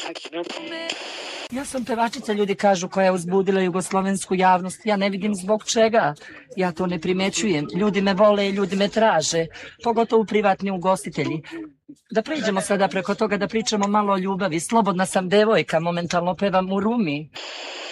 Ja sam pevačica, ljudi kažu, koja je uzbudila jugoslovensku javnost. Ja ne vidim zbog čega. Ja to ne primećujem. Ljudi me vole i ljudi me traže, pogotovo privatni ugostitelji. Da priđemo sada preko toga da pričamo malo o ljubavi. Slobodna sam devojka, momentalno pevam u Rumi.